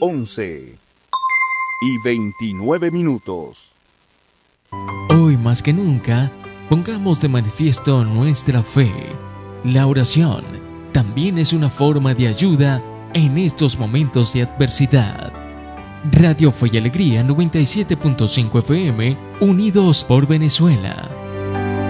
11:29. Hoy más que nunca, pongamos de manifiesto nuestra fe. La oración también es una forma de ayuda en estos momentos de adversidad. Radio Fe y Alegría 97.5 FM, unidos por Venezuela.